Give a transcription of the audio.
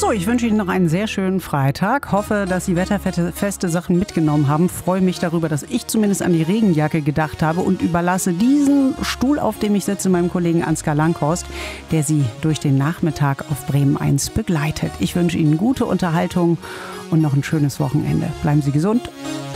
So, ich wünsche Ihnen noch einen sehr schönen Freitag. Hoffe, dass Sie wetterfeste Sachen mitgenommen haben. Freue mich darüber, dass ich zumindest an die Regenjacke gedacht habe und überlasse diesen Stuhl, auf dem ich sitze, meinem Kollegen Ansgar Langhorst, der Sie durch den Nachmittag auf Bremen 1 begleitet. Ich wünsche Ihnen gute Unterhaltung und noch ein schönes Wochenende. Bleiben Sie gesund.